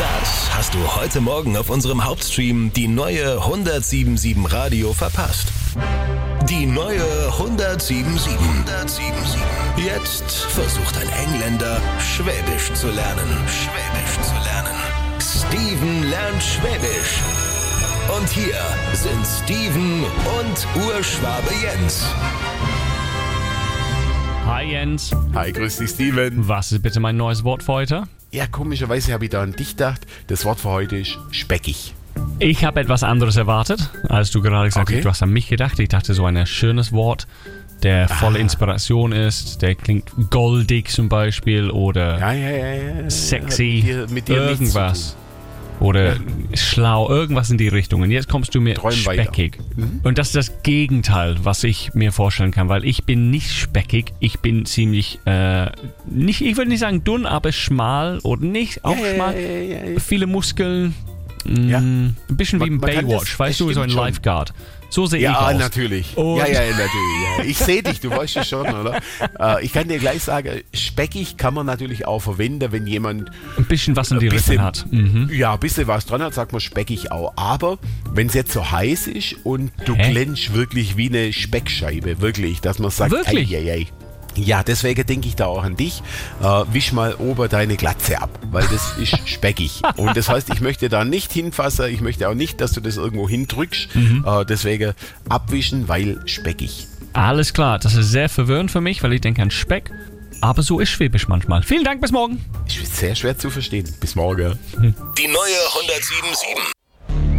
Das hast du heute Morgen auf unserem Hauptstream die neue 107.7 Radio verpasst. Die neue 107.7. Jetzt versucht ein Engländer, Schwäbisch zu lernen. Steven lernt Schwäbisch. Und hier sind Steven und Urschwabe Jens. Hi Jens. Hi, grüß dich Steven. Was ist bitte mein neues Wort für heute? Ja, komischerweise habe ich da an dich gedacht. Das Wort für heute ist speckig. Ich habe etwas anderes erwartet, als du gerade gesagt hast, Okay. du hast an mich gedacht. Ich dachte, so ein schönes Wort, der voller Inspiration ist, der klingt goldig zum Beispiel oder Ja. sexy, Mit dir nichts irgendwas. Oder schlau, irgendwas in die Richtung. Und jetzt kommst du mir Träum speckig. weiter. Und das ist das Gegenteil, was ich mir vorstellen kann, weil ich bin nicht speckig, ich bin ziemlich, ich würde nicht sagen dünn, aber schmal oder nicht, auch schmal. Ja. Viele Muskeln, Ja. ein bisschen wie im Man kann Baywatch, das- weißt du, das so ein stimmt schon. Lifeguard. So sehe ich Ja, aus. natürlich. Und- Ja, natürlich. Ja. Ich sehe dich, du weißt es schon, oder? Ich kann dir gleich sagen, speckig kann man natürlich auch verwenden, wenn jemand Ein bisschen was in die Rippen hat. Ja, ein bisschen was dran hat, sagt man speckig auch. Aber wenn es jetzt so heiß ist und du Hä? glänzt wirklich wie eine Speckscheibe, wirklich, dass man sagt, Wirklich? ei. Ja, deswegen denke ich da auch an dich. Wisch mal ober deine Glatze ab, weil das ist speckig. Und das heißt, ich möchte da nicht hinfassen, ich möchte auch nicht, dass du das irgendwo hindrückst. Deswegen abwischen, weil speckig. Alles klar, das ist sehr verwirrend für mich, weil ich denke an Speck. Aber so ist Schwäbisch manchmal. Vielen Dank, bis morgen. Ist sehr schwer zu verstehen. Bis morgen. Die neue 107.7